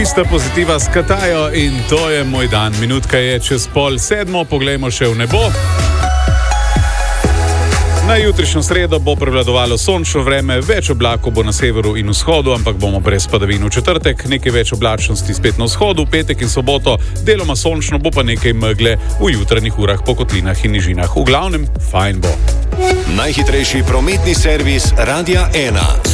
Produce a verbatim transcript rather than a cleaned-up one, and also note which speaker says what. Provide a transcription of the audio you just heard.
Speaker 1: Čista pozitiva s Katajo in to je moj dan. Minutka je čez pol sedmo, poglejmo še v nebo. Na jutrišnjo sredo bo prevladovalo sončno vreme, več oblakov bo na severu in vzhodu, ampak bomo brez padavin v četrtek, nekaj več oblačnosti spet na vzhodu, petek in soboto, deloma sončno, bo pa nekaj megle v jutranjih urah po kotlinah in nižinah. V glavnem, fajn bo.
Speaker 2: Najhitrejši prometni servis Radia ena.